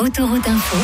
Autoroute Info.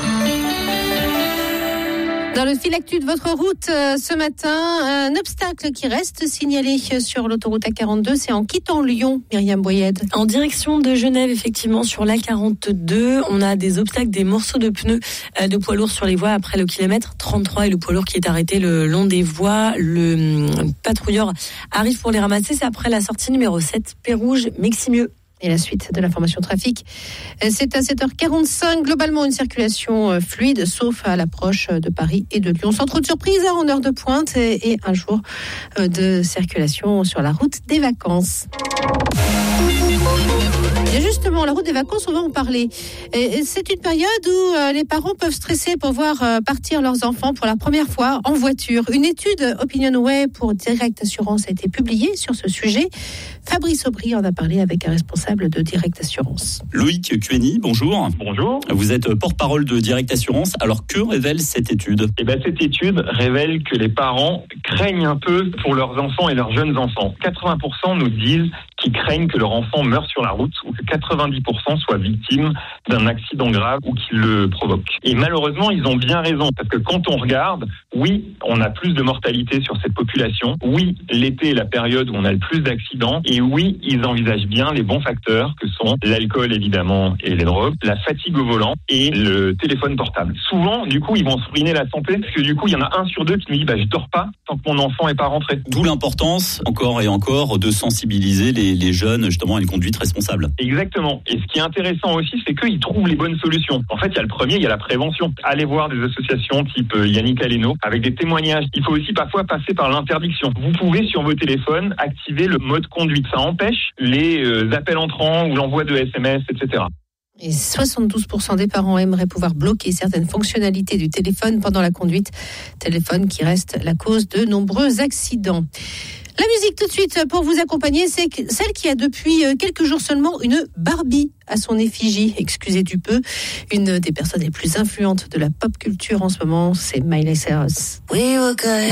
Dans le fil actu de votre route, ce matin, un obstacle qui reste signalé sur l'autoroute A42, c'est en quittant Lyon, Myriam Boyed. En direction de Genève, effectivement, sur l'A42, on a des obstacles, des morceaux de pneus de poids lourds sur les voies après le kilomètre 33 et le poids lourd qui est arrêté le long des voies. Le patrouilleur arrive pour les ramasser, c'est après la sortie numéro 7, Pérouge, Meximieux. Et la suite de l'information trafic, c'est à 7h45. Globalement, une circulation fluide, sauf à l'approche de Paris et de Lyon. Sans trop de surprises en heure de pointe et un jour de circulation sur la route des vacances. Et justement, la route des vacances, on va en parler. Et c'est une période où les parents peuvent stresser pour voir partir leurs enfants pour la première fois en voiture. Une étude OpinionWay pour Direct Assurance a été publiée sur ce sujet. Fabrice Aubry en a parlé avec un responsable de Direct Assurance. Loïc Cueni, bonjour. Bonjour. Vous êtes porte-parole de Direct Assurance. Alors, que révèle cette étude ? Cette étude révèle que les parents craignent un peu pour leurs enfants et leurs jeunes enfants. 80% nous disent qu'ils craignent que leur enfant meure sur la route ou que 90% soient victimes d'un accident grave ou qu'il le provoque. Et malheureusement, ils ont bien raison, parce que quand on regarde, oui, on a plus de mortalité sur cette population, oui, l'été est la période où on a le plus d'accidents, et oui, ils envisagent bien les bons facteurs que sont l'alcool évidemment et les drogues, la fatigue au volant et le téléphone portable. Souvent, du coup, ils vont se ruiner la santé, parce que du coup, il y en a 1 sur 2 qui nous dit je dors pas tant que mon enfant est pas rentré. D'où l'importance, encore et encore, de sensibiliser les jeunes justement à une conduite responsable. Exactement. Et ce qui est intéressant aussi, c'est qu'ils trouvent les bonnes solutions. En fait, il y a le premier, il y a la prévention. Allez voir des associations type Yannick Aleno avec des témoignages. Il faut aussi parfois passer par l'interdiction. Vous pouvez sur vos téléphones activer le mode conduite. Ça empêche les appels entrants ou l'envoi de SMS, etc. Et 72% des parents aimeraient pouvoir bloquer certaines fonctionnalités du téléphone pendant la conduite. Téléphone qui reste la cause de nombreux accidents. La musique tout de suite pour vous accompagner, c'est celle qui a depuis quelques jours seulement une Barbie à son effigie, excusez du peu. Une des personnes les plus influentes de la pop culture en ce moment, c'est Miley Cyrus. We were good,